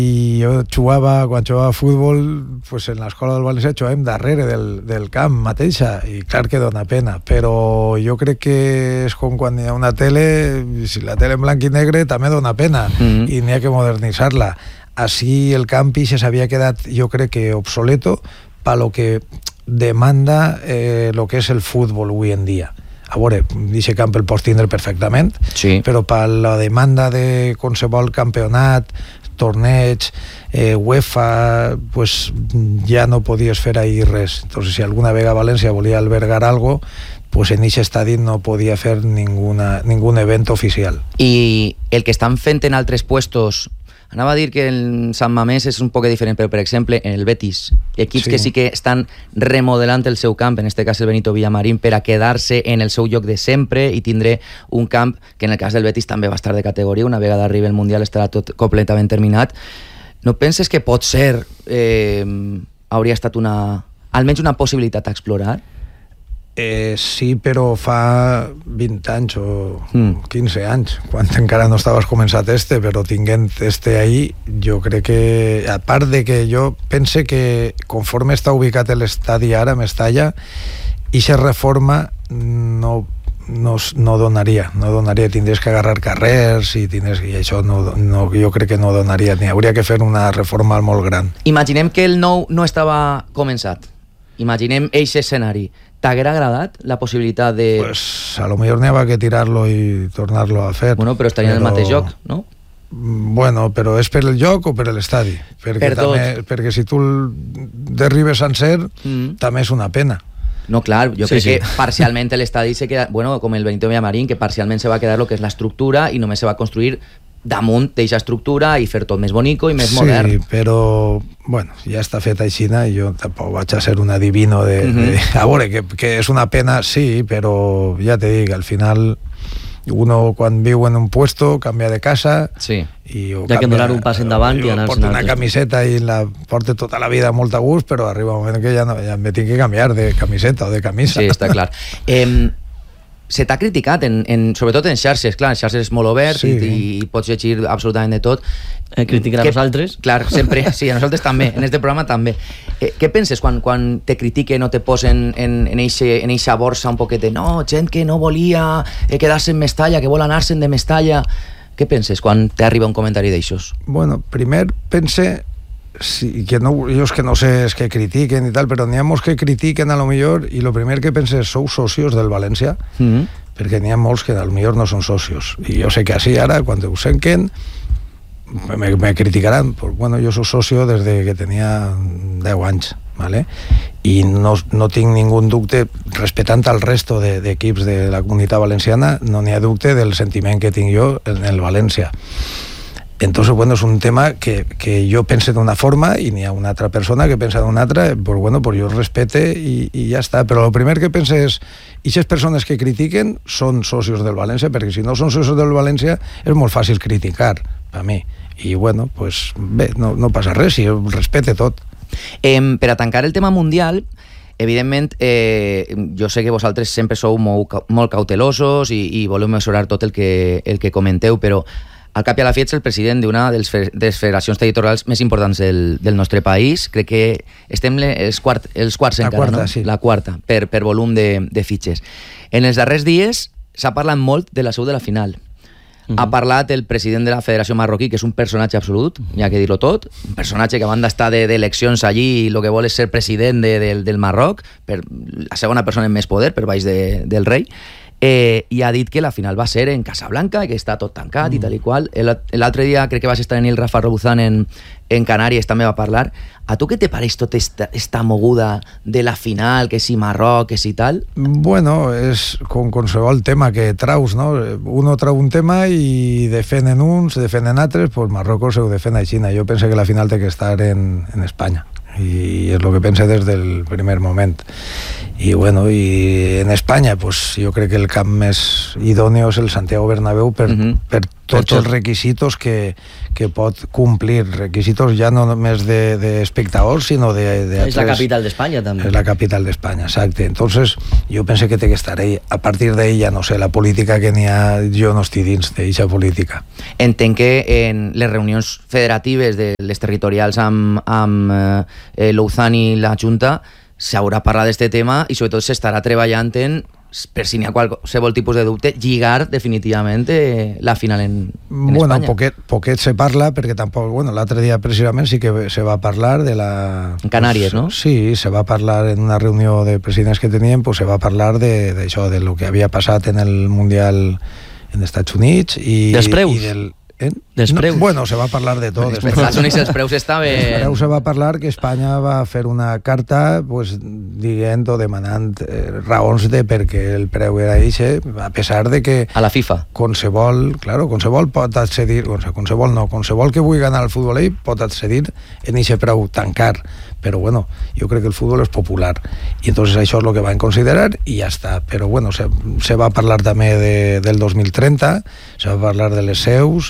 I jo quan jugava a futbol, pues en l'escola del València jugàvem darrere del camp mateixa, i clar que dona pena, però jo crec que és com quan hi ha una tele, si la tele en blanc i negre també dona pena, i n'hi ha que modernitzar-la. Així el camp s'havia quedat, jo crec que obsoleto, per lo que demanda lo que és el futbol avui en dia. A veure, aquest camp el pots tindre perfectament, sí, però per la demanda de qualsevol campionat, torneig, UEFA, pues ja no podies fer ahir res. Entonces, si alguna vegada València volia albergar algo, pues en aquest estadi no podia fer ningún event oficial. I el que estan fent en altres puestos, anava a dir que en Sant Mamés és un poc diferent, però per exemple en el Betis, equips que sí que estan remodelant el seu camp, en este cas el Benito Villamarín, per a quedar-se en el seu lloc de sempre i tindre un camp que en el cas del Betis també va estar de categoria, una vegada arribi el Mundial estarà tot completament terminat. No penses que pot ser hauria estat almenys una possibilitat a explorar? Sí, però fa 20 anys o 15 anys, quan encara no estaves començat però tinguent ahí, jo crec que, a part de que jo pense que conforme està ubicat l'estadi ara, Mestalla, ixa reforma no donaria, tindries que agarrar carrers i això jo crec que no donaria, ni hauria que fer una reforma molt gran. Imaginem que el nou no estava començat, imaginem eixe escenari. ¿T'haguera agradat la possibilitat de...? Pues a lo mejor n'hi ha que tirarlo i tornar-lo a fer. Bueno, però estaria en el mateix joc, no? Bueno, però és per el joc o per l'estadi? Perquè si tu derribes sencer, també és una pena. No, clar, jo crec que parcialment l'estadi se queda... Bueno, com el Benito Villamarín, que parcialment se va quedar lo que és l'estructura i només se va construir damunt d'eixa estructura i fer tot més bonico i més modern. Sí, però bueno, ja està fet aixina i jo tampoc vaig a ser un adivino a veure, que és una pena, sí, però ja te dic, al final uno quan viu en un puesto canvia de casa i ha que donar un pas endavant i anar-se porta una camiseta i la porta tota la vida molt a gust, però arriba un moment que ja me tinc que canviar de camiseta o de camisa. Sí, està clar. Se t'ha criticat, sobretot en xarxes, clar, en xarxes és molt obert i pots llegir absolutament de tot. Criticar a nosaltres? Clar, sempre, sí, a nosaltres també, en este programa també. Què penses quan te critiquen o te posen en eixa borsa un poquet de no, gent que no volia quedar-se en Mestalla, que vol anar-se'n de Mestalla? Què penses quan t'arriba un comentari d'aixòs? Bueno, primer pense... Sí, que no, jo és que no sé, és que critiquen i tal, però n'hi ha molts que critiquen a lo millor i lo primer que penses, sou socios del València, perquè n'hi ha molts que a lo millor no són socios, i jo sé que així ara, quan ho senten me criticaran, pues bueno, jo soc socio des de que tenia 10 anys, ¿vale? I no tinc ningú dubte, respectant al resto d'equips de la comunitat valenciana, no n'hi ha dubte del sentiment que tinc jo en el València. Entonces, bueno, es un tema que yo pensé de una forma y ni a una otra persona que piensa de una otra, pues bueno, pues yo respete y ya está. Pero lo primero que pensé es, y esas personas que critiquen son socios del València, perquè si no són socios del València és molt fàcil criticar, per mi. I bueno, pues bé, no passa res, si respete tot. Per a tancar el tema mundial, evidentment, jo sé que vosaltres sempre sou molt cautelosos i voleu mesurar tot el que comenteu, però al cap i a la fi ets el president d'una de les federacions territorials més importants del nostre país. Crec que estem els quarts encara, no? Sí. La quarta, per volum de fitxes. En els darrers dies s'ha parlat molt de la seu de la final. Ha parlat el president de la Federació Marroquí, que és un personatge absolut, hi ha que dir-lo tot, un personatge que a banda està d'eleccions allí i el que vol és ser president del Marroc, la segona persona amb més poder, per baix del rei, i ha dit que la final va ser en Casablanca, que està tot tancat i tal i qual. L'altre dia crec que vas estar en el Rafa Robuzán en Canàries, també va parlar. A tu què te pareix tota esta moguda de la final, que si Marroc, que si tal? Bueno, és com qualsevol tema que traus, no? Uno trau un tema i defenen uns, defenen altres, pues Marruecos ho defèn a Xina. Jo penso que la final té que estar en Espanya. I és el que pense des del primer moment. bueno, i en Espanya pues, jo crec que el camp més idòneo és el Santiago Bernabéu per tots els requisitos que pot complir, requisitos ja no només d'espectadors, sinó de és la capital d'Espanya també. És la capital d'Espanya, exacte. Entonces jo penso que té que estar ahí. A partir d'ahí ja no sé, la política que n'hi ha, jo no estic dins d'aquesta política. Entenc que en les reunions federatives de les territorials amb l'Ouzan i la Junta s'haurà parlat d'aquest tema i sobretot s'estarà treballant en, per si n'hi ha qualsevol tipus de dubte, lligar definitivament la final en bueno, Espanya. Poquet se parla, perquè tampoc, bueno, l'altre dia precisament sí que se va parlar de la... En Canàries, no? Sí, se va parlar en una reunió de presidents que tenien, pues se va parlar d'això, de lo que havia passat en el Mundial en Estats Units i... Dels preus? Dels preus? No, bueno, se va parlar de tot. Els Estats Units els preus estaven... Els preus se va parlar que Espanya va fer una carta pues, dient o demanant raons de per què el preu era eixe, a pesar de que... A la FIFA. Qualsevol pot accedir, qualsevol que vulgui anar al futbol pot accedir en eixe preu tan car. Però bueno, jo crec que el futbol és popular i entonces això és el que van considerar i ja està, però bueno, se va parlar també del 2030, se va parlar de les seus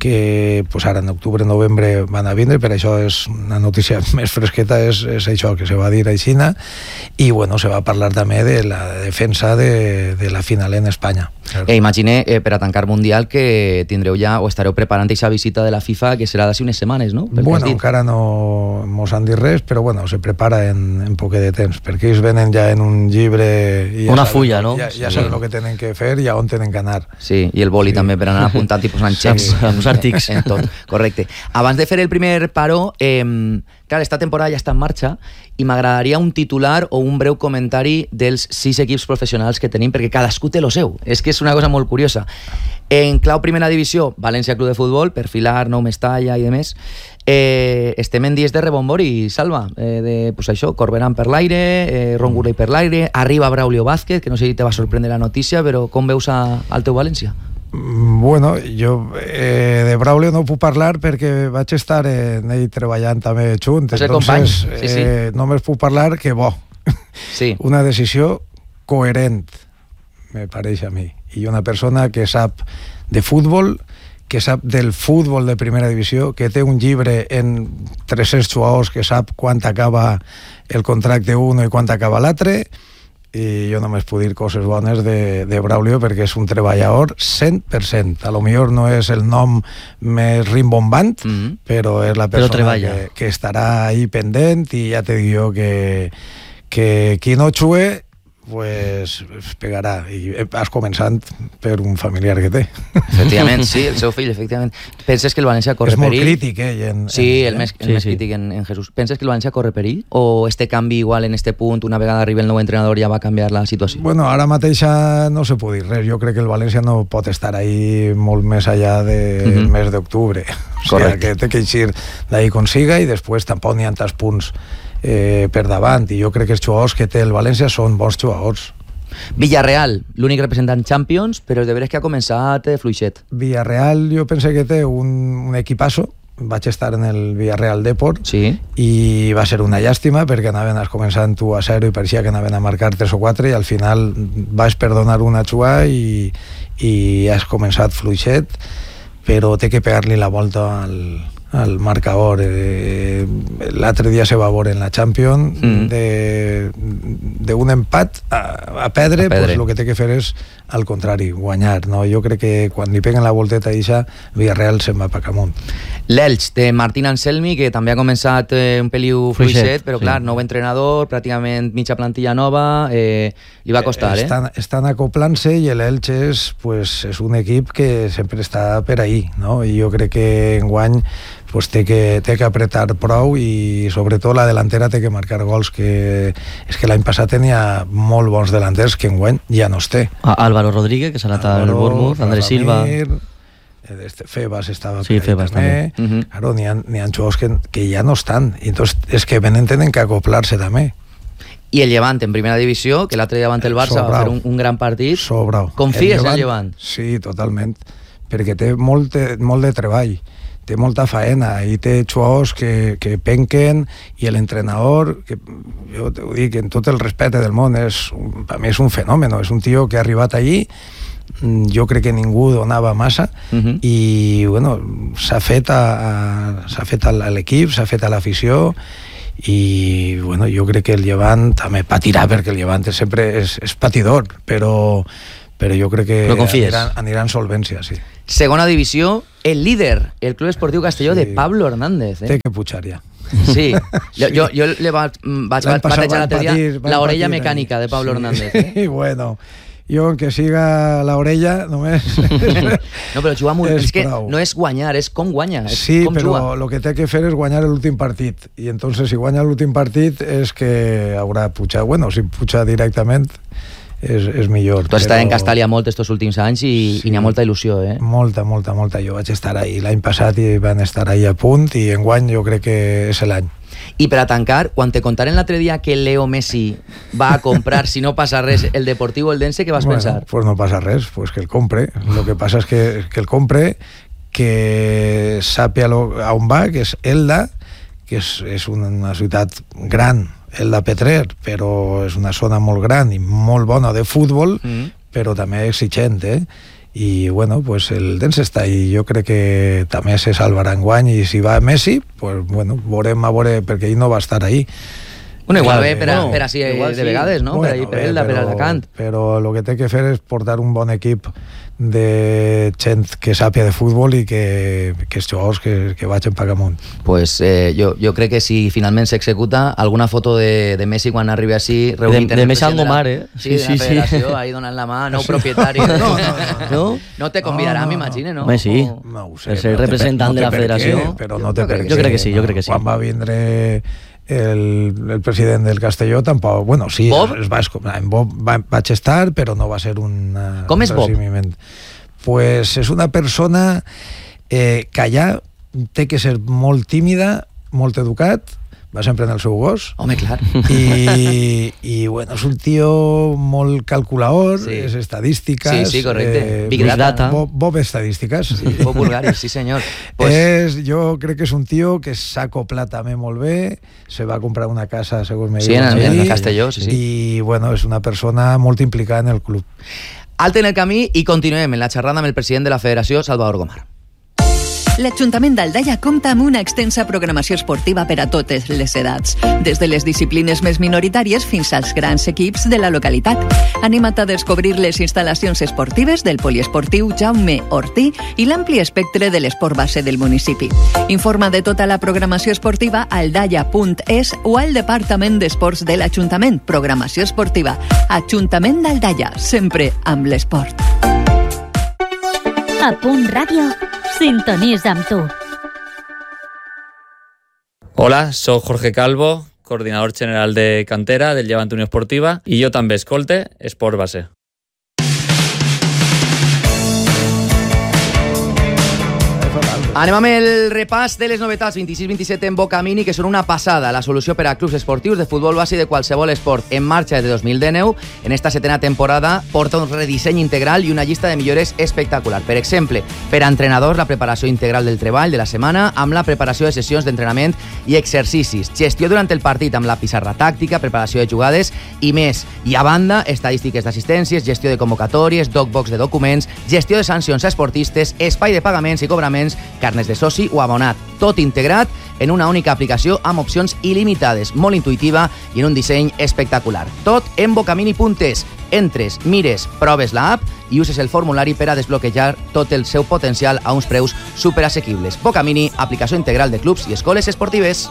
que pues ara en octubre-novembre van a vindre, per això és una notícia més fresqueta, és això que se va dir a Xina i bueno, se va parlar també de la defensa de la final en Espanya. Imagine, per a tancar Mundial, que tindreu ja o estareu preparant aquesta visita de la FIFA que serà d'ací unes setmanes, no? Bueno, encara no mos han dit res, però bueno, se prepara en poc de temps, perquè ells venen ja en un llibre... I una fulla, no? Ja saben el que tenen que fer i a on tenen que anar. Sí, i el boli també per anar apuntant i posant xecs. Amb els artics. En tot, correcte. Abans de fer el primer paró, clar, esta temporada ja està en marxa i m'agradaria un titular o un breu comentari dels 6 equips professionals que tenim, perquè cadascú té lo seu. És que és una cosa molt curiosa. En clau primera divisió, València Club de Futbol, Perfilar, Nou Mestalla i demés, estem en dies de rebombori, Salva, pues això, Corberán per l'aire, Ron Gurley per l'aire, arriba Braulio Vázquez, que no sé si te va sorprendre la notícia, però com veus al teu València? Bueno, jo de Braulio no puc parlar perquè vaig estar en ell treballant també junt, entonces només puc parlar que bo, una decisió coherent, me pareix a mi, i una persona que sap de futbol, que sap del futbol de primera divisió, que té un llibre en 300 jugadors, que sap quan acaba el contracte un i quan acaba l'altre, i jo només puc dir coses bones de Braulio perquè és un treballador 100%. A lo millor no és el nom més rimbombant, però és la persona que estarà ahí pendent i ja te dic jo que qui no xue pues pegarà, i has començant per un familiar que té. Efectivament, sí, el seu fill, efectivament. Penses que el València corre perill? És molt crític, el més crític en Jesús. Penses que el València corre perill? O este canvi igual en este punt, una vegada arribi el nou entrenador, ja va canviar la situació? Bueno, ara mateixa no se pot dir res. Jo crec que el València no pot estar ahí molt més allà del mes d'octubre. O sigui, que té que eixir d'ahí com siga i després tampoc n'hi ha tants punts per davant, i jo crec que els jugadors que té el València són bons jugadors. Villarreal, l'únic representant Champions, però de veres que ha començat fluixet. Villarreal jo penso que té un equipasso, vaig estar en el Villarreal Deport i va ser una llàstima perquè anaven començant 1-0 i pareixia que anaven a marcar 3 o 4 i al final vas perdonar una xua i has començat fluixet, però té que pegar-li la volta al marcador. L'altre dia se va veure en la Champions d'un empat a perdre, pues el que té que fer és al contrari, guanyar, no? Jo crec que quan li peguen la volteta a Villarreal se'n va per amunt. L'Elx de Martín Anselmi, que també ha començat un peliu fluixet, però clar, nou entrenador, pràcticament mitja plantilla nova, li va costar, Estan acoplant-se i l'Elx és un equip que sempre està per ahí, no? I jo crec que enguany pues té que apretar prou i sobretot la delantera té que marcar gols, que és que l'any passat tenia molt bons delanters que enguany ja no es té. Álvaro Rodríguez, que s'ha anat al Bournemouth, Andrés Silva, Febas estava Febas també. Claro, n'hi ha jugadors que ja no estan i entonces és que tenen que acoplar-se també. I el Llevant en primera divisió, que l'altre dia davant el Barça va fer un gran partit. Sobrau. Confies en el Llevant? Sí, totalment, perquè té molt de treball. té molta faena i té jugadors que penquen, i l'entrenador, que jo t'ho dic en tot el respecte del món, per mi és un fenomen, és un tio que ha arribat allí, jo crec que ningú donava massa, i bueno, s'ha fet a l'equip, s'ha fet a l'afició, i bueno, jo crec que el Llevant també patirà, perquè el Llevant sempre és patidor, però jo crec que aniran solvència, sí. Segona divisió, el líder, el Club Esportiu Castelló, de Pablo Hernández. Té que pujar ja. Sí, jo le vaig batejar l'altre dia l'orella mecànica de Pablo Hernández. I bueno, jo, que siga l'orella, només... No, però jugar molt... És que no és guanyar, és com guanya. Sí, però el que té que fer és guanyar l'últim partit. I entonces, si guanya l'últim partit, és que haurà pujar. Bueno, si puja directament, és millor. Tu has estat en Castàlia molt estos últims anys i n'hi ha molta il·lusió, eh? Molta. Jo vaig estar ahí l'any passat i van estar ahí a punt, i enguany jo crec que és l'any. I per a tancar, quan te contaren l'altre dia que Leo Messi va a comprar, si no passa res, el Deportivo Eldense, què vas pensar? Pues no passa res, pues que el compre. Lo que passa és que el compre, que sàpia a on va, que és Elda, que és una ciutat gran, Elda Petrer, però és una zona molt gran i molt bona de futbol, però també exigent, i bueno, pues el Dense està i jo crec que també se salvarà enguany, i si va Messi, pues bueno, veurem a veure, perquè ell no va estar ahí. Bueno, igual bé per així de vegades, no? Bueno, per Elda, per Alacant. Però el que té que fer és portar un bon equip de gent que sàpia de futbol i que els jugadors que vagin per amunt. Pues jo crec que si finalment s'executa, alguna foto de Messi quan arribi així reunint de Messi Angomar, Sí, de la federació, ahí donant la mà, nou propietari. No te convidarà, m'imagine, no? Messi, no ho sé, és el representant de la federació. Però no té per què. Jo crec que sí. Quan va vindre el president del Castelló tampoc, bueno, sí, en Bob vaig estar, però no va ser un com és Bob? Pues és una persona que allà té que ser molt tímida, molt educat, va sempre en el seu gos. Home, clar. I bueno, és un tio molt calculador, és estadístiques. Sí, correcte. Big Data. Bob Estadístiques. Bob Bulgaris, sí senyor. Jo crec que és un tio que s'ha acoplat també molt bé, se va comprar una casa, segons me diuen. Sí, en Castelló, sí. I bueno, és una persona molt implicada en el club. Alta en el camí i continuem en la xerrada amb el president de la Federació, Salvador Gomar. L'Ajuntament d'Aldaia compta amb una extensa programació esportiva per a totes les edats, des de les disciplines més minoritàries fins als grans equips de la localitat. Anima't a descobrir les instal·lacions esportives del poliesportiu Jaume Ortí i l'ampli espectre de l'esport base del municipi. Informa de tota la programació esportiva a aldaia.es o al Departament d'Esports de l'Ajuntament. Programació esportiva. Ajuntament d'Aldaia, sempre amb l'esport. A Punt Ràdio, sintonitza amb tu. Hola, soc Jorge Calvo, coordinador general de cantera del Llevant Unió Esportiva, i jo també escolte Esport Base. Anem amb el repàs de les novetats 26-27 en Bocamini, que són una passada. La solució per a clubs esportius de futbol base i de qualsevol esport en marxa des de 2019. En esta setena temporada porta un redisseny integral i una llista de millores espectacular. Per exemple, per a entrenadors, la preparació integral del treball de la setmana amb la preparació de sessions d'entrenament i exercicis, gestió durant el partit amb la pissarra tàctica, preparació de jugades i més. I a banda, estadístiques d'assistències, gestió de convocatòries, dogbox de documents, gestió de sancions a esportistes, espai de pagaments i cobraments, carnes de soci o abonat, tot integrat en una única aplicació amb opcions il·limitades, molt intuïtiva i en un disseny espectacular. Tot en bocamini.es. Entres, mires, proves l'app i uses el formulari per a desbloquejar tot el seu potencial a uns preus superassequibles. Bocamini, aplicació integral de clubs i escoles esportives.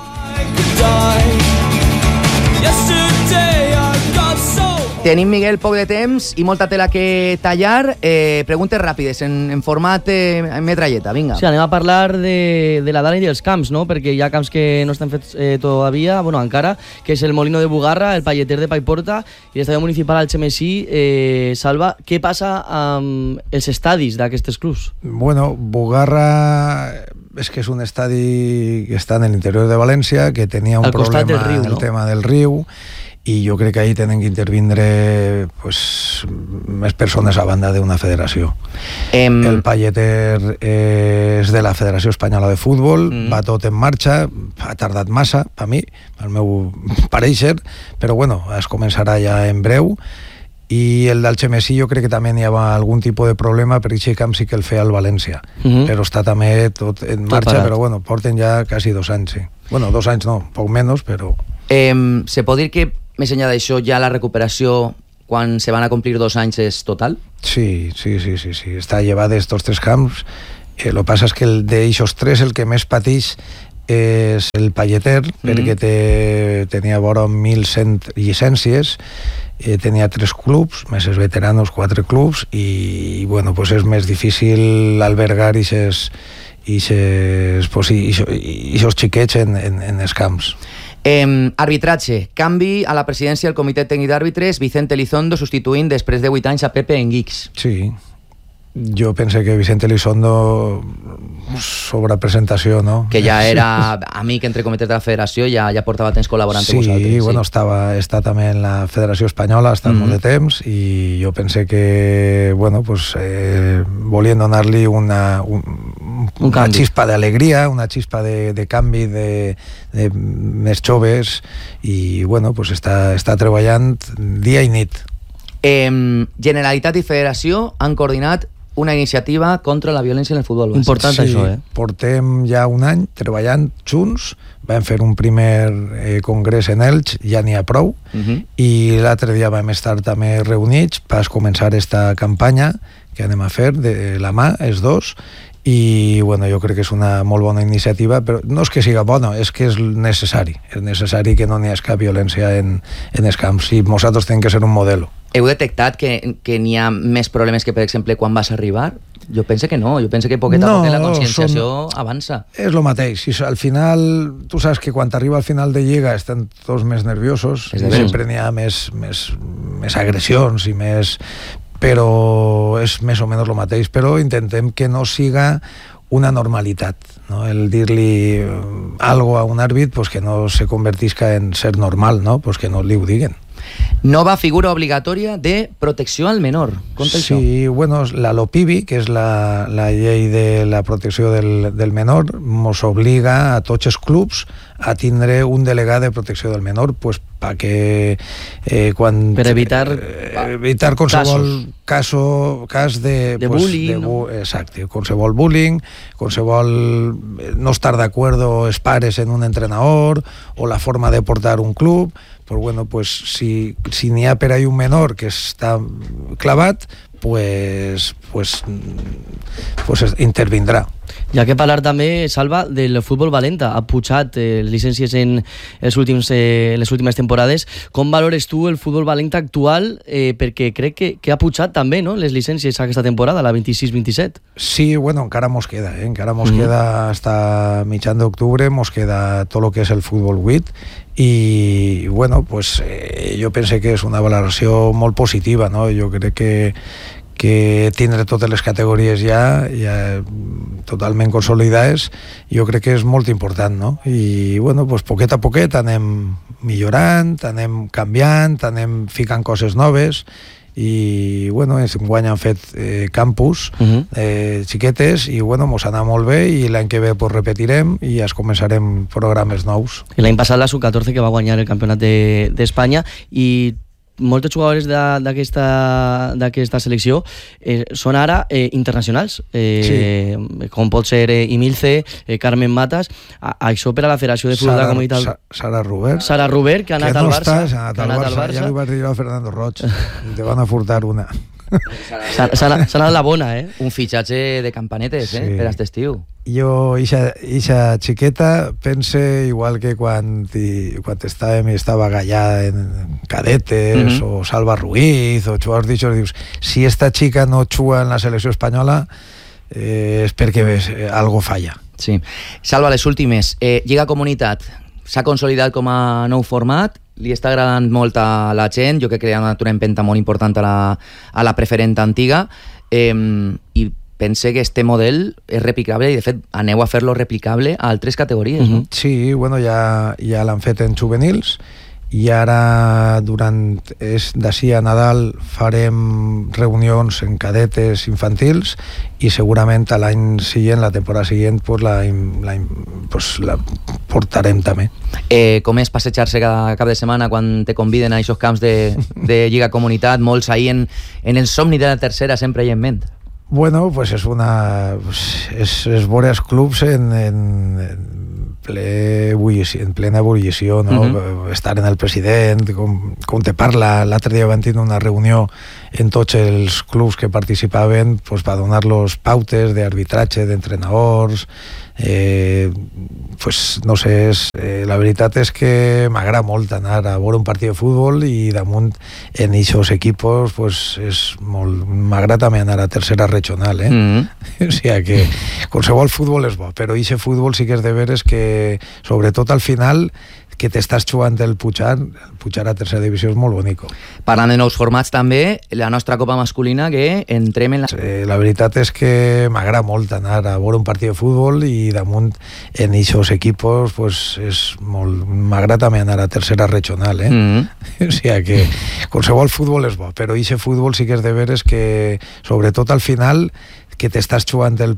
Tenim, Miguel, poc de temps i molta tela que tallar. Preguntes ràpides, en format metralleta, vinga. Sí, anem a parlar de la Dani dels camps, no? Perquè hi ha camps que no estan fets todavía, bueno, encara, que és el Molino de Bugarra, el Palleter de Paiporta i l'estadi municipal Algemesí. Salva, què passa amb els estadis d'aquestes clubs? Bueno, Bugarra és que és un estadi que està en l'interior de València, que tenia un problema, el tema del riu, i jo crec que ahir tenen que intervindre pues, més persones a banda d'una federació. El Palleter és de la Federació Espanyola de Futbol, va tot en marxa, ha tardat massa, per mi, al meu pareixer, però bueno, es començarà ja en breu, i el d'Algemesí jo crec que també hi havia algun tipus de problema, per aquest camp sí que el feia el València, però està també tot en marxa, però bueno, porten ja quasi 2 anys, sí. Bueno, 2 anys no, poc menys, però... Se pot dir que, més enllà d'això, ja la recuperació, quan se van a complir 2 anys, és total? Sí. Està llevat d'estos 3 camps. El que passa és que d'eixos 3 el que més pateix és el Palleter, perquè tenia vora 1.100 llicències, tenia 3 clubs, més els veteranos 4 clubs, i bueno, pues és més difícil albergar aquests xiquets en els camps. Arbitratge, canvi a la presidència del Comitè Tècnic d'Àrbitres, Vicente Elizondo substituint després de 8 anys a Pepe Enguix. Sí, jo pense que Vicente Elizondo sobre presentació, no? Que ja era amic entre comitès de la federació, ja portava temps col·laborant amb vosaltres. Sí, bueno, està també en la Federació Espanyola, està molt de temps, i jo pense que, bueno, pues volien donar-li una xispa d'alegria, una xispa de canvi de més joves, i, bueno, pues està treballant dia i nit. Generalitat i Federació han coordinat una iniciativa contra la violència en el futbol base. Important, sí, això, portem ja un any treballant junts, vam fer un primer congrés en Elx, ja n'hi ha prou, i l'altre dia vam estar també reunits per començar esta campanya que anem a fer de la mà, els dos, i bueno, jo crec que és una molt bona iniciativa, però no és que siga bona, és que és necessari que no n'hi hagi cap violència en els camps, i nosaltres tenim que ser un modelo. Heu detectat que n'hi ha més problemes que, per exemple, quan vas arribar? Jo penso que no, jo penso que poquet a poquet la conscienciació avança. És el mateix, al final, tu saps que quan t'arriba al final de Lliga estan tots més nerviosos, sempre n'hi ha més agressions i més... però és més o menys el mateix, però intentem que no siga una normalitat, no? El dir-li algo a un àrbit, pues que no se convertisca en ser normal, no? Pues que no li ho diguen. Nova figura obligatòria de protecció al menor. Conta això. Sí, bueno, la LOPIBI, que és la llei de la protecció del menor, ens obliga a tots els clubs a tindre un delegat de protecció del menor, pues perquè per evitar qualsevol cas de bullying, no? Exacte, qualsevol bullying, qualsevol no estar d'acuerdo els pares en un entrenador o la forma de portar un club. Però bueno, pues, si n'hi ha per ahí un menor que està clavat, pues intervindrà. Hi ha que parlar també, Salva, del futbol valenta. Ha pujat llicències en les últimes temporades. Com valores tu el futbol valenta actual? Perquè crec que ha pujat també, no?, les llicències aquesta temporada, la 26-27. Sí, bueno, encara mos queda, encara mos queda hasta mitjan d'octubre, mos queda tot el que és el futbol 8, i bueno, pues jo penso que és una valoració molt positiva, no? Jo crec que tindre totes les categories ja totalment consolidades, jo crec que és molt important, no? I bueno, pues poquet a poquet anem millorant, anem canviant, anem ficant coses noves, i bueno, enguany han fet campus xiquetes, i bueno, mos anà molt bé, i l'any que ve pues repetirem i es començarem programes nous. I l'any passat la Sub-14 que va guanyar el campionat d'Espanya, i moltes jugadores d'aquesta selecció són ara internacionals, com pot ser Imilce, Carmen Matas. Això per a la Federació de Futbol de la Comunitat... Sara Robert. Sara Robert, que ha anat al Barça. Ha anat al Barça. Ja li vaig dir a Fernando Roig. Te van a furtar una. S'ha anat la bona, Un fitxatge de campanetes, per aquest estiu. Jo, ixa xiqueta, pense igual que quan estava Gallà en cadetes, o Salva Ruiz, o jugadors d'això, dius, si esta xica no juga en la selecció espanyola, és perquè algo falla. Sí. Salva, les últimes. Lliga Comunitat s'ha consolidat com a nou format, li està agradant molt a la gent, jo crec que hi ha una empenta molt important a la preferent antiga, i pense que este model és replicable, i de fet aneu a fer-lo replicable a altres categories, no? Sí, bueno, ja l'han fet en juvenils, i ara d'ací a Nadal farem reunions en cadetes infantils i segurament a l'any següent, la temporada següent, la portarem també. Com és passejar-se cada cap de setmana quan te conviden a aquests camps de Lliga Comunitat, molts ahir en el somni de la tercera sempre hi en ment? Bueno, pues és veure els clubs en plena ebullició, no? Estar en el president, com te parla. L'altre dia van tenir una reunió en tots els clubs que participaven per donar-los pautes d'arbitratge, d'entrenadors. No sé, la veritat és que m'agrada molt anar a veure un partit de futbol i damunt en aquests equipos m'agrada també anar a tercera regional, o sigui que qualsevol futbol és bo, però aquest futbol sí que és de veres que sobretot al final que t'estàs jugant el pujar a tercera divisió és molt bonic. Parlant de nous formats també, la nostra Copa Masculina que entrem en la veritat és que m'agrada molt anar a veure un partit de futbol i damunt en aquests equipos m'agrada també anar a tercera regional, o sigui que qualsevol futbol és bo, però aquest futbol sí que és de veres que sobretot al final que t'estàs jugant el